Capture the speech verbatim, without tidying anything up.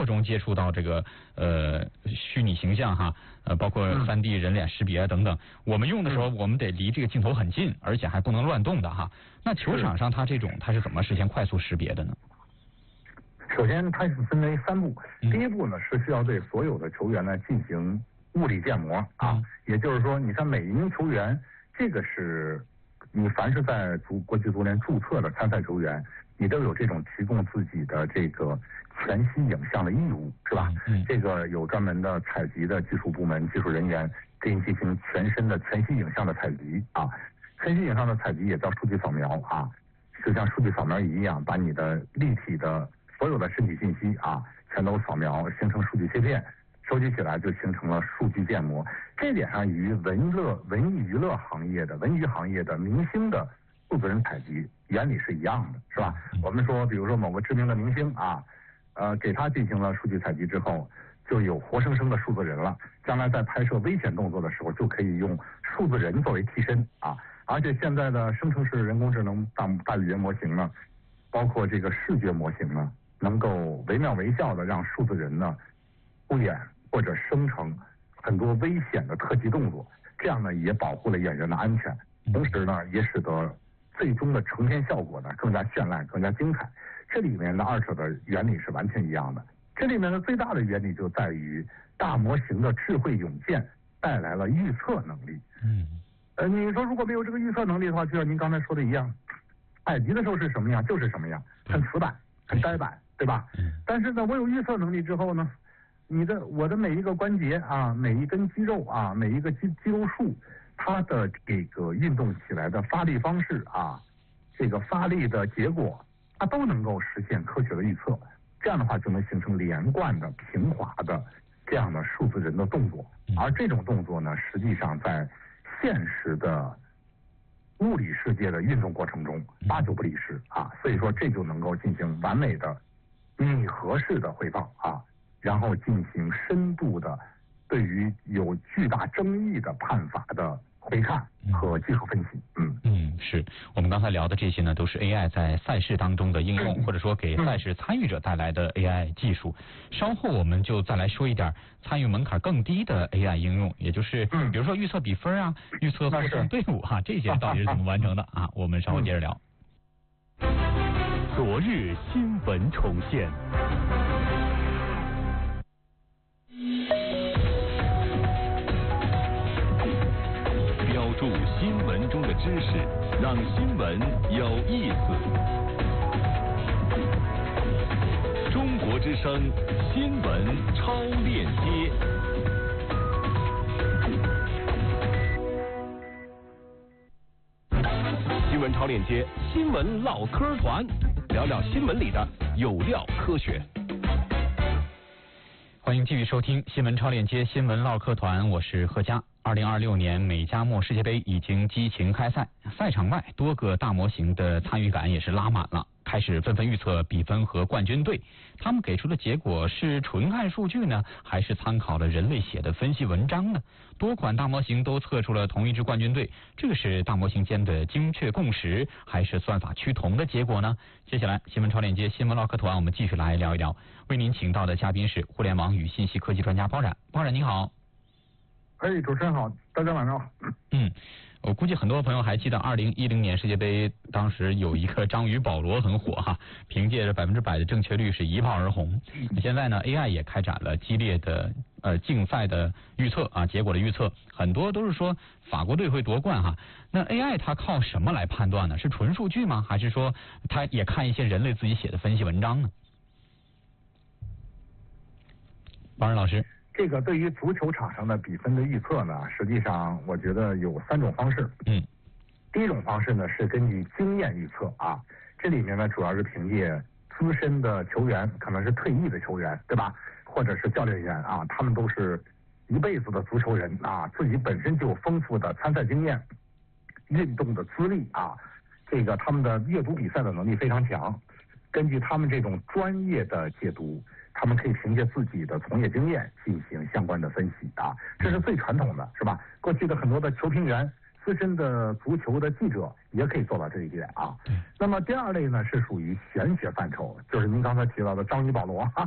活中接触到这个呃虚拟形象哈，呃包括三 D 人脸识别等等，我们用的时候我们得离这个镜头很近，而且还不能乱动的哈。那球场上它这种它是怎么实现快速识别的呢？ 首先，它是分为三步。第一步呢是需要对所有的球员呢进行物理建模啊，也就是说，你看每一名球员，这个是你凡是在足国际足联注册的参赛球员，你都有这种提供自己的这个全息影像的义务，是吧？嗯，这个有专门的采集的技术部门技术人员给你进行全身的全息影像的采集啊，全息影像的采集也叫数据扫描啊，就像数据扫描仪一样，把你的立体的所有的身体信息啊，全都扫描形成数据切片，收集起来就形成了数据建模。这点上与文乐、文艺娱乐行业的、文娱行业的明星的数字人采集原理是一样的，是吧？我们说，比如说某个知名的明星啊，呃，给他进行了数据采集之后，就有活生生的数字人了。将来在拍摄危险动作的时候，就可以用数字人作为替身啊。而且现在的生成式人工智能大大语言模型呢，包括这个视觉模型呢，能够惟妙惟肖的让数字人呢出演或者生成很多危险的特技动作，这样呢也保护了演员的安全，同时呢也使得最终的呈现效果呢更加绚烂、更加精彩。这里面的二者的原理是完全一样的。这里面的最大的原理就在于大模型的智慧涌现带来了预测能力。嗯，呃，你说如果没有这个预测能力的话，就像您刚才说的一样，采集的时候是什么样就是什么样，很死板、很呆板，对吧？嗯。但是呢，我有预测能力之后呢，你的我的每一个关节啊，每一根肌肉啊，每一个肌肌肉束，它的这个运动起来的发力方式啊，这个发力的结果，它都能够实现科学的预测。这样的话就能形成连贯的、平滑的这样的数字人的动作。而这种动作呢，实际上在现实的物理世界的运动过程中八九不离十啊，所以说这就能够进行完美的拟合式的回放啊，然后进行深度的对于有巨大争议的判罚的回看和技术分析。嗯嗯，是我们刚才聊的这些呢，都是 A I 在赛事当中的应用，或者说给赛事参与者带来的 A I 技术。稍后我们就再来说一点参与门槛更低的 A I 应用，也就是比如说预测比分啊、预测获胜队伍哈、啊，这些到底是怎么完成的啊？我们稍后接着聊。 昨日新闻重现。标注新闻中的知识，让新闻有意思。中国之声新闻超链接。新闻超链接，新闻唠嗑团，聊聊新闻里的有料科学。 欢迎继续收听新闻超链接新闻唠嗑团，我是贺佳。二零二六年美加墨世界杯已经激情开赛，赛场外多个大模型的参与感也是拉满了，开始纷纷预测比分和冠军队。他们给出的结果是纯看数据呢，还是参考了人类写的分析文章呢？多款大模型都测出了同一支冠军队，这个是大模型间的精确共识，还是算法趋同的结果呢？接下来新闻超链接新闻唠嗑团，我们继续来聊一聊。为您请到的嘉宾是互联网与信息科技专家包冉。包冉您好。 哎，主持人好，大家晚上好。 嗯，我估计很多朋友还记得二零一零年世界杯，当时有一个章鱼保罗很火哈，凭借着百分之百的正确率是一炮而红。现在呢 ，A I 也开展了激烈的呃竞赛的预测啊，结果的预测，很多都是说法国队会夺冠哈。那 A I 它靠什么来判断呢？是纯数据吗？还是说它也看一些人类自己写的分析文章呢？包冉老师。 这个对于足球场上的比分的预测呢，实际上我觉得有三种方式。嗯，第一种方式呢是根据经验预测啊，这里面呢主要是凭借资深的球员，可能是退役的球员，对吧？或者是教练员啊，他们都是一辈子的足球人啊，自己本身就有丰富的参赛经验、运动的资历啊，这个他们的阅读比赛的能力非常强。根据他们这种专业的解读，他们可以凭借自己的从业经验进行相关的分析啊，这是最传统的，是吧？过去的很多的球评员、资深的足球的记者也可以做到这一点啊。那么第二类呢是属于玄学范畴，就是您刚才提到的章鱼保罗。